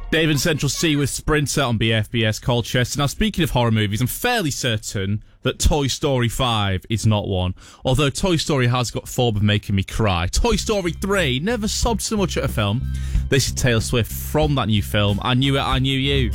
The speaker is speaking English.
David Central C with Sprinter on BFBS Colchester. Now, speaking of horror movies, I'm fairly certain that Toy Story 5 is not one. Although Toy Story has got form of making me cry. Toy Story 3, never sobbed so much at a film. This is Taylor Swift from that new film, I Knew It, I Knew You.